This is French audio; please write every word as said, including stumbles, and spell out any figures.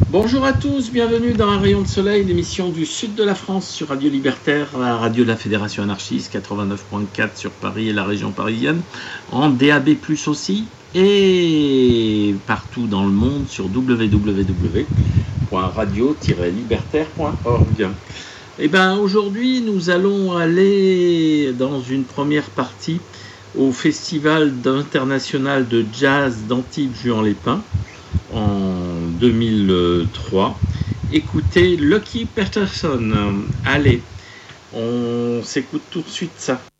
Bonjour à tous, bienvenue dans Un rayon de soleil, l'émission du sud de la France sur Radio Libertaire, la radio de la Fédération anarchiste, quatre-vingt-neuf point quatre sur Paris et la région parisienne, en D A B plus, aussi, et partout dans le monde sur w w w point radio tiret libertaire point org. Et ben aujourd'hui, nous allons aller dans une première partie au Festival international de jazz d'Antibes-Juan-les-Pins en deux mille trois. Écoutez Lucky Peterson. Allez, on s'écoute tout de suite ça.